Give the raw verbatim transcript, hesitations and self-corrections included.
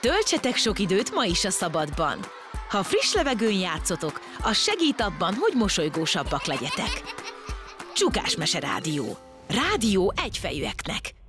Töltsetek sok időt ma is a szabadban. Ha friss levegőn játszotok, az segít abban, hogy mosolygósabbak legyetek. Csukásmese Rádió. Rádió egyfejűeknek.